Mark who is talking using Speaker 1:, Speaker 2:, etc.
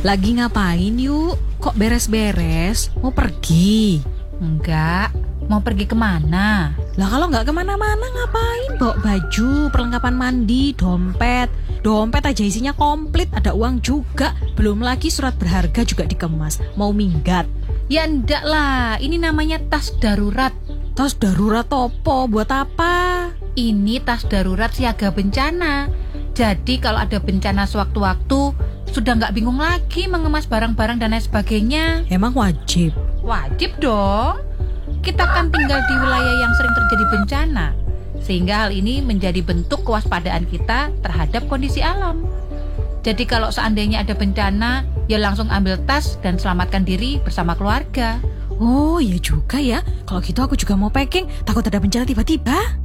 Speaker 1: Lagi ngapain yuk? Kok beres-beres? Mau pergi?
Speaker 2: Enggak, mau pergi kemana?
Speaker 1: Lah kalau nggak kemana-mana ngapain? Bawa baju, perlengkapan mandi, dompet. Dompet aja isinya komplit, ada uang juga. Belum lagi surat berharga juga dikemas. Mau minggat?
Speaker 2: Ya enggak lah, ini namanya tas darurat.
Speaker 1: Tas darurat topo, buat apa?
Speaker 2: Ini tas darurat siaga bencana. Jadi kalau ada bencana sewaktu-waktu, sudah nggak bingung lagi mengemas barang-barang dan lain sebagainya.
Speaker 1: Emang wajib?
Speaker 2: Wajib dong. Kita kan tinggal di wilayah yang sering terjadi bencana, sehingga hal ini menjadi bentuk kewaspadaan kita terhadap kondisi alam. Jadi kalau seandainya ada bencana, ya langsung ambil tas dan selamatkan diri bersama keluarga.
Speaker 1: Oh iya juga ya. Kalau gitu aku juga mau packing, takut ada bencana tiba-tiba.